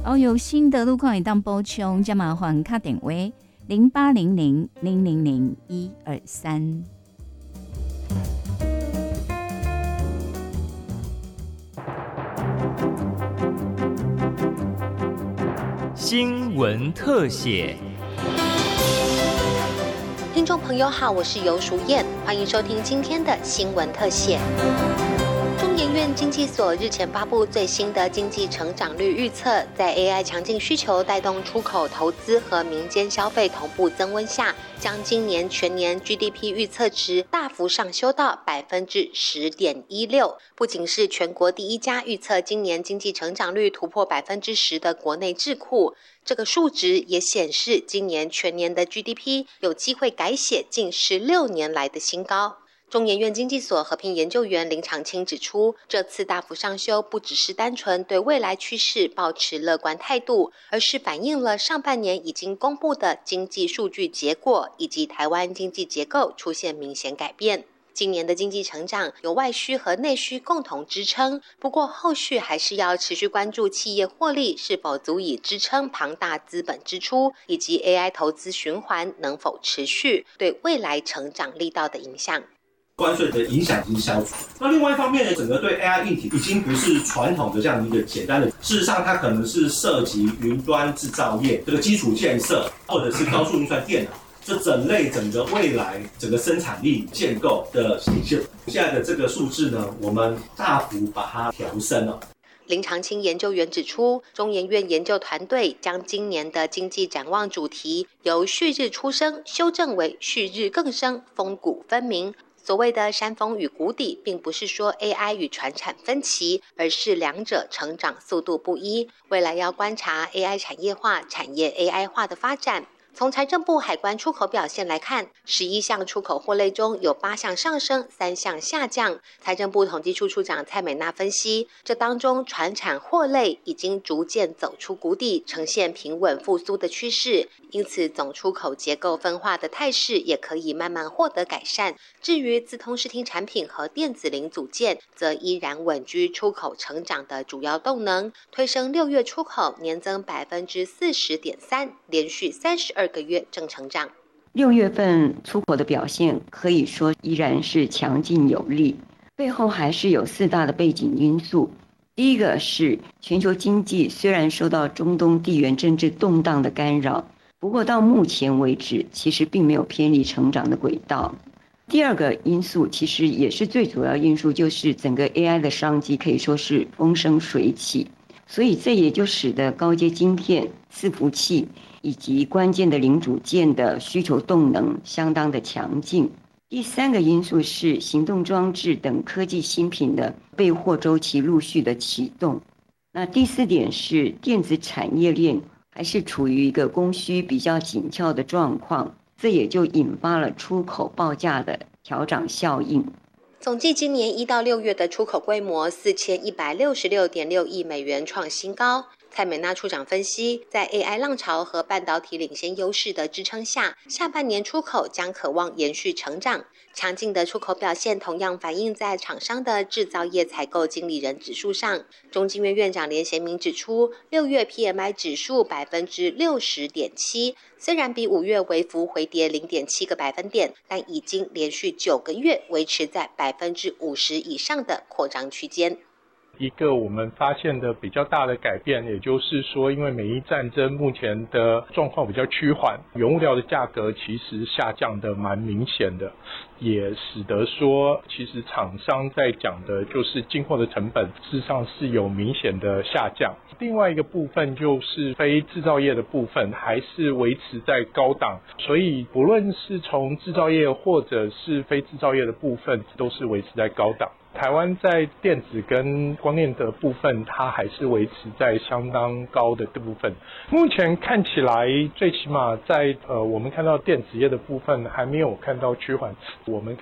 有新的路况会当补充，就麻烦打电话0800000123。 新闻特写。 听众朋友好，我是游淑燕，欢迎收听今天的新闻特写。中研院经济所日前发布最新的经济成长率预测，在 AI 强劲需求带动出口、投资和民间消费同步增温下，将今年全年 GDP 预测值大幅上修到 10.16%。不仅是全国第一家预测今年经济成长率突破 10% 的国内智库，这个数值也显示今年全年的 GDP 有机会改写近16年来的新高。中研院经济所合聘研究员林长青指出，这次大幅上修不只是单纯对未来趋势抱持乐观态度，而是反映了上半年已经公布的经济数据结果，以及台湾经济结构出现明显改变。今年的经济成长有外需和内需共同支撑，不过后续还是要持续关注企业获利是否足以支撑庞大资本支出，以及 AI 投资循环能否持续对未来成长力道的影响。 关税的影响已经消除。那另外一方面呢，整个对 AI 硬体已经不是传统的这样的一个简单的，事实上它可能是涉及云端制造业这个基础建设，或者是高速运算电脑，这整个未来整个生产力建构的领袖。现在的这个数字呢，我们大幅把它调升了。 林长青研究员指出，中研院研究团队将今年的经济展望主题由旭日初升修正为旭日更升，风谷分明。所谓的山峰与谷底，并不是说 AI 与传产分歧，而是两者成长速度不一。未来要观察 AI 产业化、产业 AI 化的发展。从财政部海关出口表现来看，11项出口货类中有8项上升，3项下降。财政部统计处处长蔡美娜分析，这当中传产货类已经逐渐走出谷底，呈现平稳复苏的趋势，因此总出口结构分化的态势也可以慢慢获得改善。至于资通视听产品和电子零组件，则依然稳居出口成长的主要动能，推升6月出口年增 40.3%， 连续32个月正成长。 6月份出口的表现可以说依然是强劲有力，背后还是有4大的背景因素。第一个是全球经济虽然受到中东地缘政治动荡的干扰，不过到目前为止其实并没有偏离成长的轨道。第二个因素其实也是最主要因素，就是整个 AI 的商机可以说是风生水起，所以这也就使得高阶晶片、伺服器以及关键的零组件的需求动能相当的强劲。第三个因素是行动装置等科技新品的备货周期陆续的启动。那第4点是电子产业链还是处于一个供需比较紧俏的状况，这也就引发了出口报价的调涨效应。 总计今年1到6月的出口规模4166.6亿美元创新高。蔡美娜处长分析，在 AI 浪潮和半导体领先优势的支撑下，下半年出口将可望延续成长。强劲的出口表现同样反映在厂商的制造业采购经理人指数上。中经院院长连贤明指出，6月 PMI 指数 60.7%， 虽然比5月微幅回跌 0.7个百分点，但已经连续9个月维持在 50% 以上的扩张区间。 一个我们发现的比较大的改变，也就是说，因为美伊战争目前的状况比较趋缓，原物料的价格其实下降的蛮明显的，也使得说其实厂商在讲的就是进货的成本事实上是有明显的下降。另外一个部分就是非制造业的部分还是维持在高档，所以不论是从制造业或者是非制造业的部分都是维持在高档。台湾在电子跟光电的部分，它还是维持在相当高的部分。目前看起来，最起码在我们看到电子业的部分还没有看到趋缓。我们